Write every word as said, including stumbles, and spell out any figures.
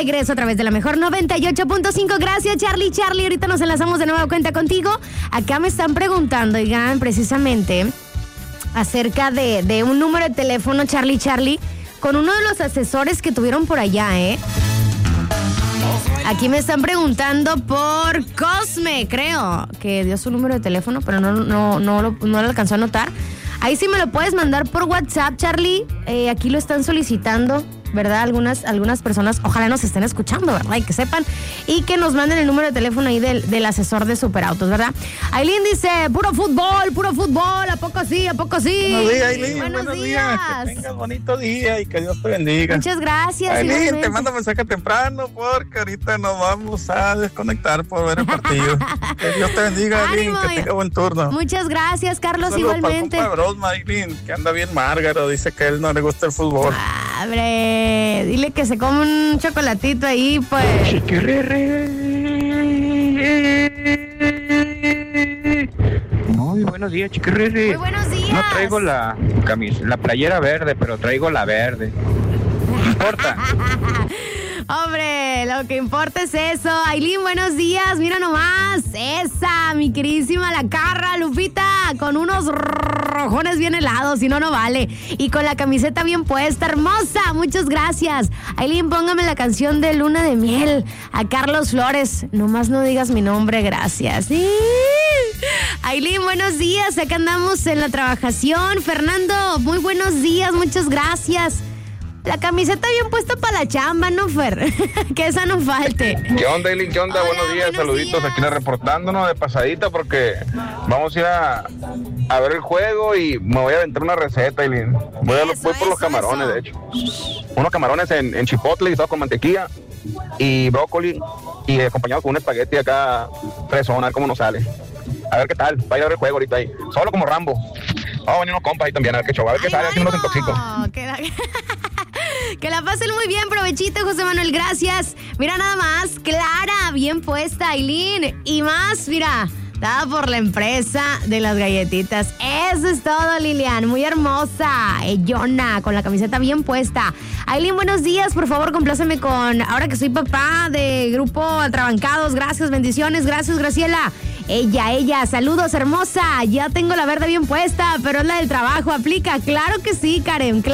regreso a través de la mejor noventa y ocho punto cinco. Gracias, Charlie. Charlie, ahorita nos enlazamos de nueva cuenta contigo. Acá me están preguntando, oigan, precisamente acerca de, de un número de teléfono, Charlie, Charlie, con uno de los asesores que tuvieron por allá, ¿eh? Aquí me están preguntando por Cosme, creo, que dio su número de teléfono, pero no, no, no, lo, no lo alcanzó a anotar. Ahí sí me lo puedes mandar por WhatsApp, Charlie. Eh, aquí lo están solicitando, ¿verdad? Algunas, algunas personas, ojalá nos estén escuchando, ¿verdad? Y que sepan. Y que nos manden el número de teléfono ahí del, del asesor de Superautos, ¿verdad? Aileen dice, puro fútbol, puro fútbol. ¿A poco sí? ¿A poco sí? Buenos días, Aileen. Buenos, Buenos días. días. Que tengas bonito día y que Dios te bendiga. Muchas gracias. Aileen, igualmente. te mando mensaje temprano porque ahorita nos vamos a desconectar por ver el partido. Que Dios te bendiga, Aileen. Ánimo. Que tenga buen turno. Muchas gracias, Carlos, Un saludo igualmente. para el compa Brosma, Aileen, que anda bien márgaro. Dice que a él no le gusta el fútbol. Abre, dile que se come un chocolatito ahí, pues. Muy buenos días, chiquirri. Muy buenos días. No traigo la camisa, la playera verde, pero traigo la verde. No importa. Hombre, lo que importa es eso. Aileen, buenos días. Mira nomás. Esa, mi queridísima La Carra, Lupita, con unos rojones bien helados, si no, no vale. Y con la camiseta bien puesta, hermosa. Muchas gracias. Aileen, póngame la canción de Luna de Miel a Carlos Flores. Nomás no digas mi nombre, gracias. Sí. Aileen, buenos días. Acá andamos en la trabajación. Fernando, muy buenos días. Muchas gracias. La camiseta bien puesta para la chamba, ¿no, Fer? Que esa no falte. ¿Qué onda, Aileen? ¿Qué onda? Hola, buenos días, buenos saluditos días. aquí reportándonos de pasadita porque vamos a ir a, a ver el juego y me voy a aventar una receta, Aileen. Voy, a, Eso, voy por los eso, camarones, eso. de hecho. Unos camarones en, en chipotle y todo con mantequilla y brócoli y acompañado con un espagueti acá fresón, a ver cómo nos sale. A ver qué tal, va a ir a ver el juego ahorita ahí. Solo como Rambo. Vamos a venir unos compas ahí también, a ver qué show, a ver qué Ay, sale, así no nos ánimo. intoxico. Que la... que la pasen muy bien, provechito, José Manuel, gracias. Mira nada más, Clara, bien puesta, Aileen. Y más, mira, dada por la empresa de las galletitas. Eso es todo, Lilian, muy hermosa. Ellona, con la camiseta bien puesta. Aileen, buenos días, por favor, compláceme con, ahora que soy papá de Grupo Atrabancados. Gracias, bendiciones, gracias, Graciela. Ella, ella, saludos, hermosa. Ya tengo la verde bien puesta, pero es la del trabajo, aplica. Claro que sí, Karen.